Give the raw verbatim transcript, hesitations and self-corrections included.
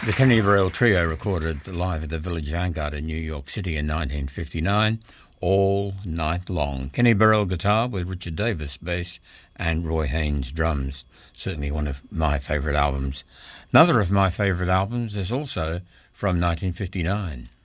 The Kenny Burrell Trio recorded live at the Village Vanguard in New York City in nineteen fifty-nine, All Night Long. Kenny Burrell guitar with Richard Davis bass and Roy Haynes drums. Certainly one of my favourite albums. Another of my favourite albums is also from nineteen fifty-nine.